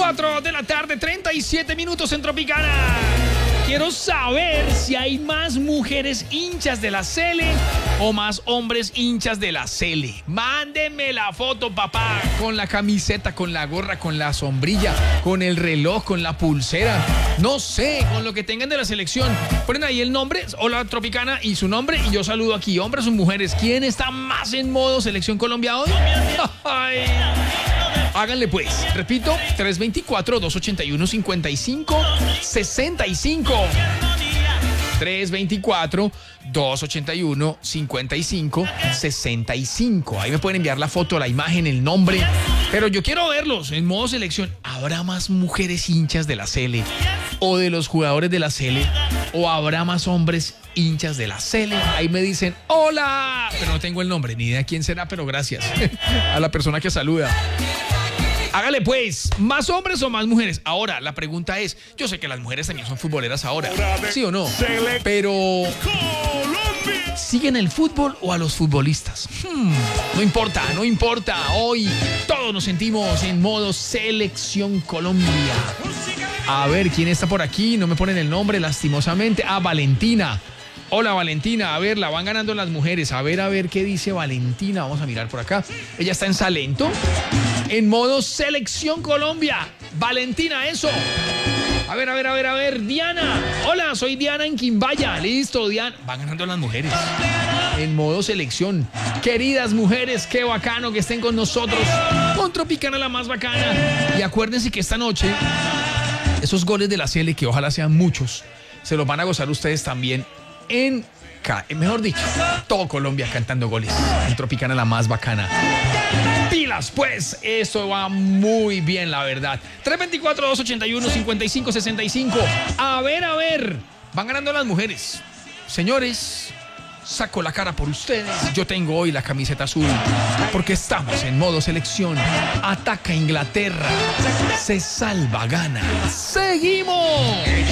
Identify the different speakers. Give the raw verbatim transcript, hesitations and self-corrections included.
Speaker 1: cuatro de la tarde, treinta y siete minutos en Tropicana. Quiero saber si hay más mujeres hinchas de la Cele o más hombres hinchas de la Cele. Mándenme la foto, papá, con la camiseta, con la gorra, con la sombrilla, con el reloj, con la pulsera. No sé, con lo que tengan de la selección. Ponen ahí el nombre, hola Tropicana, y su nombre, y yo saludo aquí, hombres o mujeres. ¿Quién está más en modo Selección Colombia hoy? Ay. Háganle pues, repito, tres dos cuatro, dos ocho uno, cinco cinco seis cinco. tres dos cuatro, dos ocho uno, cinco cinco seis cinco. Ahí me pueden enviar la foto, la imagen, el nombre. Pero yo quiero verlos en modo selección. ¿Habrá más mujeres hinchas de la Cele o de los jugadores de la Cele? ¿O habrá más hombres hinchas de la Cele? Ahí me dicen, hola. Pero no tengo el nombre, ni idea quién será, pero gracias a la persona que saluda. Hágale pues, ¿más hombres o más mujeres? Ahora, la pregunta es, yo sé que las mujeres también son futboleras ahora, ¿sí o no? Pero, ¿siguen el fútbol o a los futbolistas? Hmm, no importa, no importa. Hoy todos nos sentimos en modo Selección Colombia. A ver, ¿quién está por aquí? No me ponen el nombre, lastimosamente. Ah, Valentina. Hola Valentina, a ver, la van ganando las mujeres. A ver, a ver qué dice Valentina. Vamos a mirar por acá. Ella está en Salento, en modo Selección Colombia. Valentina, eso. A ver, a ver, a ver, a ver. Diana. Hola, soy Diana en Quimbaya. Listo, Diana. Van ganando las mujeres en modo selección. Queridas mujeres, qué bacano que estén con nosotros. Con Tropicana, la más bacana. Y acuérdense que esta noche, esos goles de la Cele, que ojalá sean muchos, se los van a gozar ustedes también en, mejor dicho, todo Colombia cantando goles en Tropicana, la más bacana. Pilas, pues, eso va muy bien, la verdad. tres dos cuatro, dos ocho uno, cinco cinco seis cinco. A ver, a ver, van ganando las mujeres. Señores, saco la cara por ustedes. Yo tengo hoy la camiseta azul porque estamos en modo selección. Ataca Inglaterra, se salva, gana. ¡Seguimos!